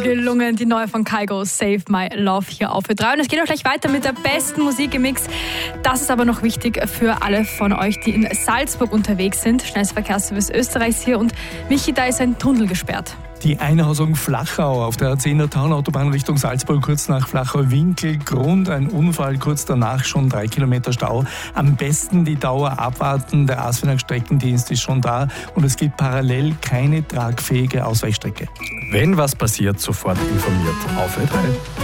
gelungen. Die neue von Kygo, Save My Love, hier auf Ö3. Und es geht auch gleich weiter mit der besten Musik im Mix. Das ist aber noch wichtig für alle von euch, die in Salzburg unterwegs sind. Schnellster Verkehrsservice Österreichs hier. Und Michi, da ist ein Tunnel gesperrt. Die Einhausung Flachau auf der A10er Taunautobahn Richtung Salzburg, kurz nach Flachau-Winkel. Grund ein Unfall, kurz danach schon 3 Kilometer Stau. Am besten die Dauer abwarten. Der ASFINAG Streckendienst ist schon da und es gibt parallel keine tragfähige Ausweichstrecke. Wenn was passiert, sofort informiert auf Ö3.